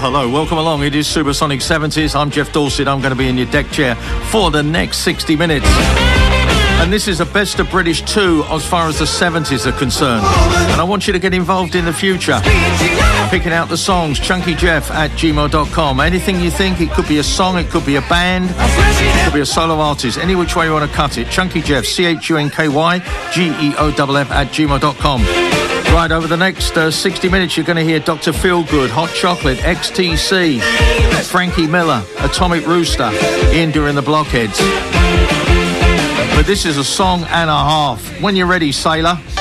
hello. Welcome along. It is Supersonic 70s. I'm Jeff Dorset. I'm going to be in your deck chair for the next 60 minutes. And this is a best of British 2 as far as the 70s are concerned. And I want you to get involved in the future. Picking out the songs, chunkyjeff@gmail.com. Anything you think, it could be a song, it could be a band, it could be a solo artist, any which way you want to cut it. chunkyjeff, chunkygeoff@gmail.com. Right, over the next 60 minutes, you're going to hear Dr. Feelgood, Hot Chocolate, XTC, Frankie Miller, Atomic Rooster, Ian Duran the Blockheads. But this is a song and a half. When you're ready, sailor.